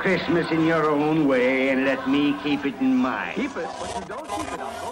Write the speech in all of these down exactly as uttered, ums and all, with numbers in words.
Christmas in your own way and let me keep it in mine. Keep it, but you don't keep it, Uncle.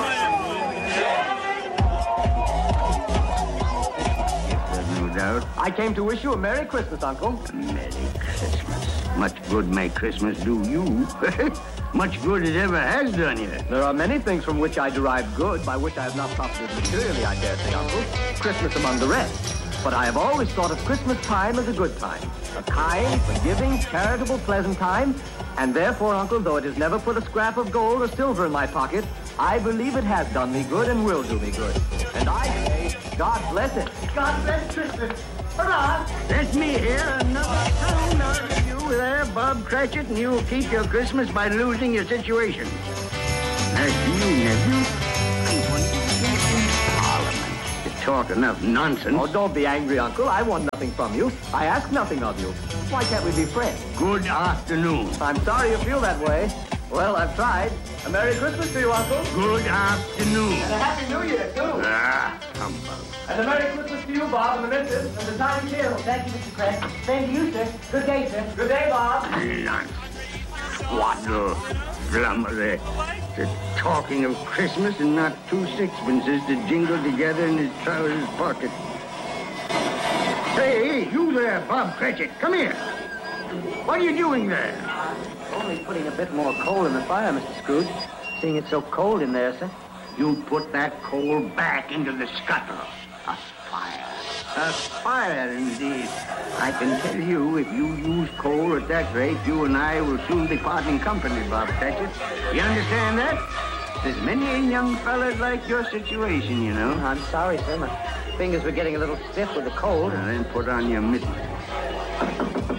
No doubt. I came to wish you a Merry Christmas, Uncle. A Merry Christmas. Much good may Christmas do you. Much good it ever has done you. There are many things from which I derive good, by which I have not profited materially, I dare say, Uncle. Christmas among the rest. But I have always thought of Christmas time as a good time. A kind, forgiving, charitable, pleasant time. And therefore, Uncle, though it has never put a scrap of gold or silver in my pocket, I believe it has done me good and will do me good. And I say, God bless it. God bless Christmas. Hurrah! Let me hear another sound out of you there, Bob Cratchit, and you'll keep your Christmas by losing your situation. As to you, nephew, I want to get in Parliament to talk enough nonsense. Oh, don't be angry, Uncle. I want nothing from you. I ask nothing of you. Why can't we be friends? Good afternoon. I'm sorry you feel that way. Well, I've tried. A Merry Christmas to you, Uncle. Good afternoon. And a Happy New Year, too. Ah, humbug. And a Merry Christmas to you, Bob, and the missus, and the tiny kid. Thank you, Mister Craig. Same to you, sir. Good day, sir. Good day, Bob. Nonsense. Twaddle. Flummer there. They're talking of Christmas and not two sixpences to jingle together in his trousers pocket. Hey, hey, you there, Bob Cratchit. Come here. What are you doing there? Only putting a bit more coal in the fire, Mister Scrooge. Seeing it's so cold in there, sir. You put that coal back into the scuttle. A fire. A fire, indeed. I can tell you, if you use coal at that rate, you and I will soon be parting company, Bob Cratchit. You understand that? There's many young fellas like your situation, you know. I'm sorry, sir. My fingers were getting a little stiff with the cold. Now, then put on your mittens.